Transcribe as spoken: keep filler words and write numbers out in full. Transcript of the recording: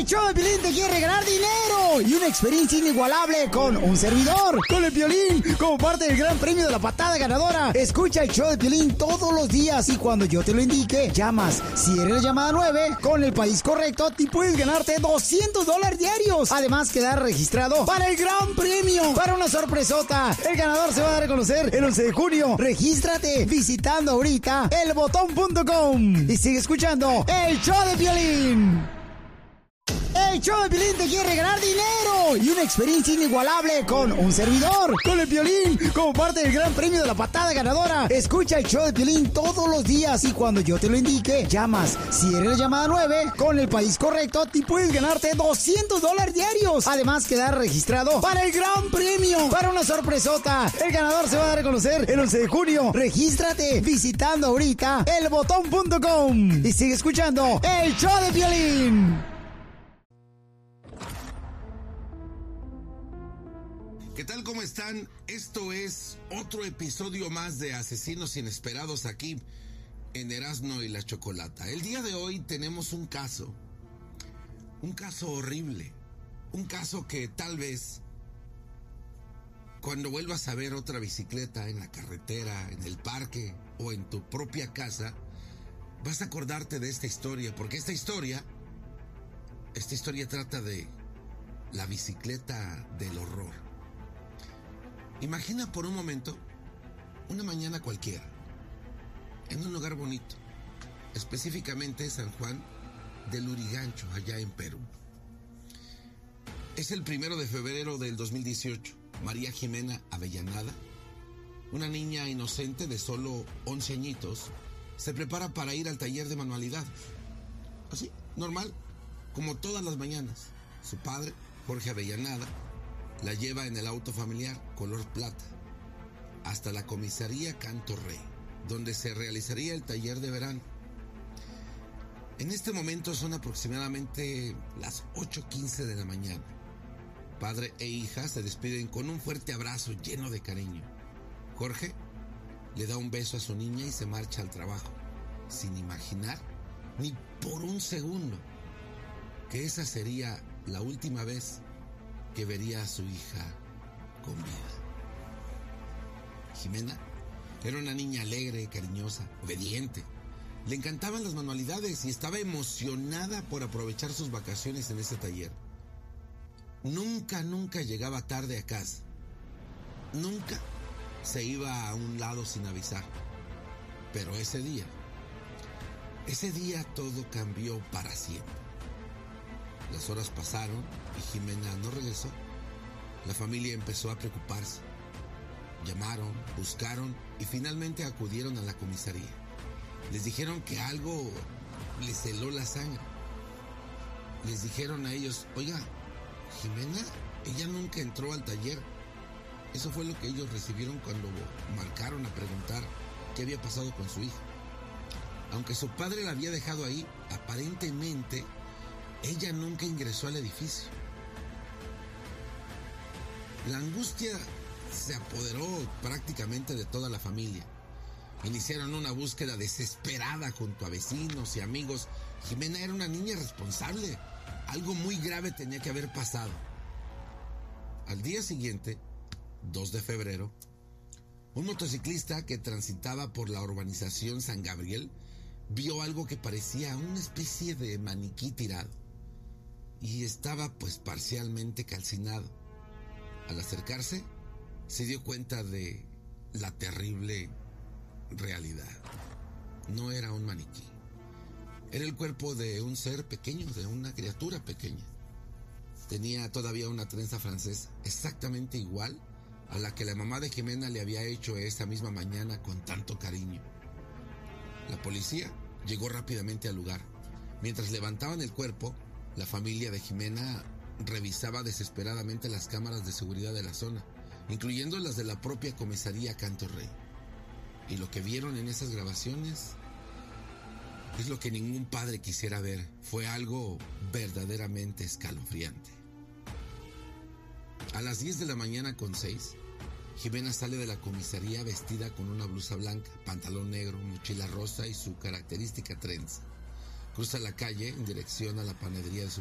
El show de Piolín te quiere regalar dinero y una experiencia inigualable con un servidor, con el Piolín, como parte del gran premio de la patada ganadora. Escucha el show de Piolín todos los días y cuando yo te lo indique, llamas. Si eres la llamada nueve, con el país correcto, te puedes ganarte doscientos dólares diarios. Además, quedar registrado para el gran premio, para una sorpresota. El ganador se va a dar a conocer el once de junio. Regístrate visitando ahorita el botón punto com y sigue escuchando el show de Piolín. El show de Piolín te quiere regalar dinero y una experiencia inigualable con un servidor, con el Piolín, como parte del gran premio de la patada ganadora. Escucha el show de Piolín todos los días y cuando yo te lo indique, llamas. Si eres la llamada nueve, con el país correcto, te puedes ganarte doscientos dólares diarios. Además, quedar registrado para el gran premio, para una sorpresota. El ganador se va a dar a conocer el once de junio. Regístrate visitando ahorita el botón punto com y sigue escuchando el show de Piolín. ¿Qué tal? ¿Cómo están? Esto es otro episodio más de Asesinos Inesperados aquí en Erasmo y la Chocolata. El día de hoy tenemos un caso, un caso horrible, un caso que tal vez cuando vuelvas a ver otra bicicleta en la carretera, en el parque o en tu propia casa, vas a acordarte de esta historia, porque esta historia, esta historia trata de la bicicleta del horror. Imagina por un momento una mañana cualquiera, en un lugar bonito, específicamente San Juan del Lurigancho, allá en Perú. Es el primero de febrero del dos mil dieciocho. María Jimena Avellaneda, una niña inocente de solo once añitos, se prepara para ir al taller de manualidades. Así, normal, como todas las mañanas. Su padre, Jorge Avellaneda, la lleva en el auto familiar color plata hasta la comisaría Canto Rey, donde se realizaría el taller de verano. En este momento son aproximadamente las ocho quince de la mañana. Padre e hija se despiden con un fuerte abrazo lleno de cariño. Jorge le da un beso a su niña y se marcha al trabajo, sin imaginar ni por un segundo que esa sería la última vez que vería a su hija con vida. Jimena era una niña alegre, cariñosa, obediente. Le encantaban las manualidades y estaba emocionada por aprovechar sus vacaciones en ese taller. Nunca, nunca llegaba tarde a casa. Nunca se iba a un lado sin avisar. Pero ese día, ese día todo cambió para siempre. Las horas pasaron y Jimena no regresó. La familia empezó a preocuparse. Llamaron, buscaron y finalmente acudieron a la comisaría. Les dijeron que algo les heló la sangre. Les dijeron a ellos, oiga, Jimena, ella nunca entró al taller. Eso fue lo que ellos recibieron cuando marcaron a preguntar qué había pasado con su hija. Aunque su padre la había dejado ahí, aparentemente ella nunca ingresó al edificio. La angustia se apoderó prácticamente de toda la familia. Iniciaron una búsqueda desesperada junto a vecinos y amigos. Jimena era una niña responsable. Algo muy grave tenía que haber pasado. Al día siguiente, dos de febrero, un motociclista que transitaba por la urbanización San Gabriel vio algo que parecía una especie de maniquí tirado. Y estaba pues parcialmente calcinado. Al acercarse, se dio cuenta de la terrible realidad. No era un maniquí. Era el cuerpo de un ser pequeño, de una criatura pequeña. Tenía todavía una trenza francesa, exactamente igual a la que la mamá de Jimena le había hecho esa misma mañana con tanto cariño. La policía llegó rápidamente al lugar. Mientras levantaban el cuerpo, la familia de Jimena revisaba desesperadamente las cámaras de seguridad de la zona, incluyendo las de la propia comisaría Canto Rey. Y lo que vieron en esas grabaciones es lo que ningún padre quisiera ver. Fue algo verdaderamente escalofriante. A las diez de la mañana con seis, Jimena sale de la comisaría vestida con una blusa blanca, pantalón negro, mochila rosa y su característica trenza. Cruza la calle en dirección a la panadería de su